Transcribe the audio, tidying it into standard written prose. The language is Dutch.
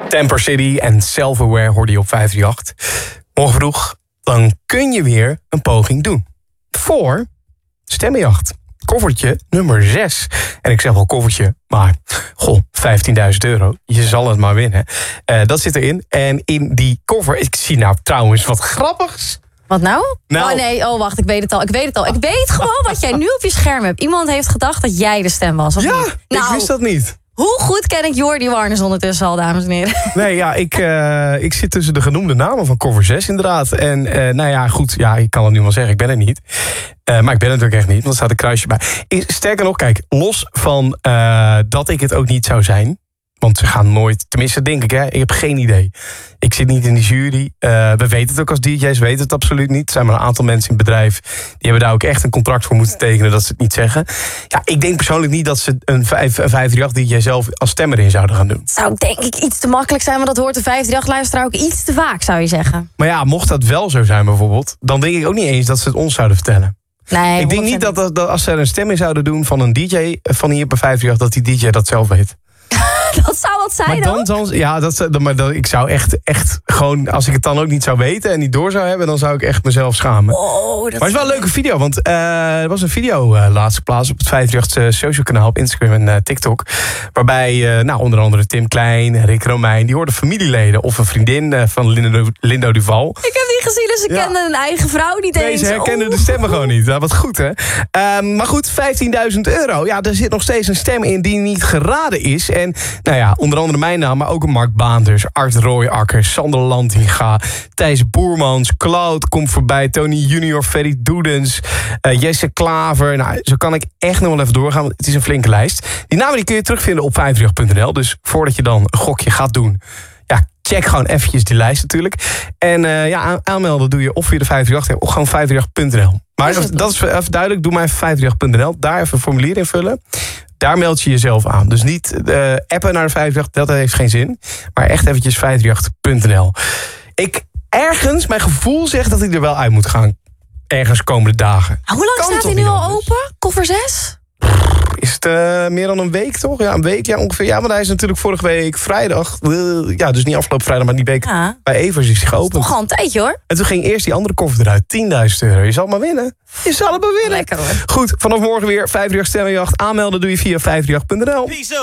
Temper City en Self-Aware hoorde je op 538. Morgen vroeg, dan kun je weer een poging doen. Voor Stemmenjacht. Koffertje nummer 6. En ik zeg wel koffertje, maar €15.000. Je zal het maar winnen. Dat zit erin. En in die koffer, ik zie nou trouwens wat grappigs. Wat nou? Nou? Oh nee, wacht, ik weet het al. Ik weet gewoon wat jij nu op je scherm hebt. Iemand heeft gedacht dat jij de stem was, of Ja, niet? ik wist dat niet. Hoe goed ken ik Jordi Warnes ondertussen al, dames en heren? Nee, ja, ik zit tussen de genoemde namen van koffer 6 inderdaad. En nou ja, goed, ja, ik kan het nu wel zeggen, ik ben er niet. Maar ik ben het ook echt niet, want er staat een kruisje bij. Sterker nog, kijk, los van dat ik het ook niet zou zijn. Want ze gaan nooit, tenminste denk ik, hè, ik heb geen idee. Ik zit niet in die jury. We weten het ook als DJ's, weten het absoluut niet. Er zijn maar een aantal mensen in het bedrijf. Die hebben daar ook echt een contract voor moeten tekenen dat ze het niet zeggen. Ja, ik denk persoonlijk niet dat ze een 538 DJ zelf als stemmer in zouden gaan doen. Zou denk ik iets te makkelijk zijn, want dat hoort de 538-luisteraar ook iets te vaak, zou je zeggen. Maar ja, mocht dat wel zo zijn bijvoorbeeld, dan denk ik ook niet eens dat ze het ons zouden vertellen. Nee, Ik denk niet dat als ze er een stem in zouden doen van een DJ van hier bij 538, dat die DJ dat zelf weet. Dat zou wat zijn, Maar ik zou echt gewoon, als ik het dan ook niet zou weten en niet door zou hebben, dan zou ik echt mezelf schamen. Oh, Maar het is wel een leuke video, want er was een video laatst geplaatst op het 538 social kanaal op Instagram en TikTok. Waarbij onder andere Tim Klein, Rick Romein, die hoorden familieleden of een vriendin van Lindo Duval. Ik heb die gezien en ze kenden een eigen vrouw niet eens. Nee, ze herkenden de stemmen gewoon niet. Dat was goed, hè? Maar goed, €15.000. Ja, er zit nog steeds een stem in die niet geraden is. En nou ja, onder andere mijn naam, maar ook een Mark Baanders, Art Rooijakker, Sander Lantinga, Thijs Boermans, Cloud komt voorbij, Tony Junior, Ferry Doedens, Jesse Klaver. Nou, zo kan ik echt nog wel even doorgaan, want het is een flinke lijst. Die namen die kun je terugvinden op 538.nl. Dus voordat je dan een gokje gaat doen, ja, check gewoon eventjes die lijst natuurlijk. En aanmelden doe je of via de 538 hebt of gewoon 538.nl. Maar dat is even duidelijk, doe maar even 538.nl. Daar even een formulier invullen. Daar meld je jezelf aan. Dus niet appen naar de 538, dat heeft geen zin. Maar echt eventjes 538.nl. Mijn gevoel zegt dat ik er wel uit moet gaan. Ergens komende dagen. Hoe lang staat hij nu al open? Koffer 6? Is het meer dan een week, toch? Ja, een week, ja, ongeveer. Ja, want hij is natuurlijk vorige week vrijdag. Ja, dus niet afgelopen vrijdag, maar die week bij Evers is hij geopend. Toch al een tijdje, hoor. En toen ging eerst die andere koffer eruit. €10.000. Je zal het maar winnen. Je zal het maar winnen. Lekker, hoor. Goed, vanaf morgen weer 538 Stemmenjacht. Aanmelden doe je via 538.nl.